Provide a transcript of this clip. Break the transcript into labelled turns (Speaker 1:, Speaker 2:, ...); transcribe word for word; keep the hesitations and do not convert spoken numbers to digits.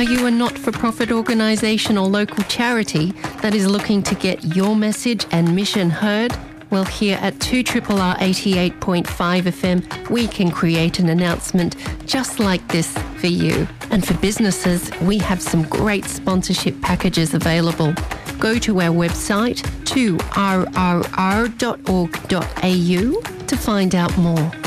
Speaker 1: Are you a not-for-profit organisation or local charity that is looking to get your message and mission heard? Well, here at two R R R eighty-eight point five F M, we can create an announcement just like this for you. And for businesses, we have some great sponsorship packages available. Go to our website, two r r r dot org dot a u, to find out more.